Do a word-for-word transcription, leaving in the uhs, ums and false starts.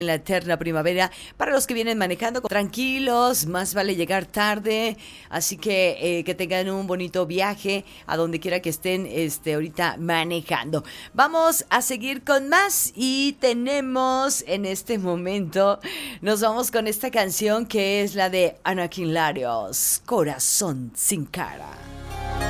en la eterna primavera. Para los que vienen manejando, tranquilos, más vale llegar tarde. Así que eh, que tengan un bonito viaje a donde quiera que estén este, ahorita manejando. Vamos a seguir con más y tenemos en este momento, nos vamos con esta canción que es la de Anakin Larios, Corazón sin cara.